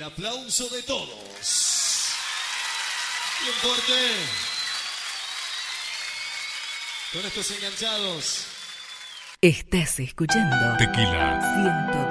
aplauso de todos. Bien fuerte. Con estos enganchados. Estás escuchando Tequila. 100.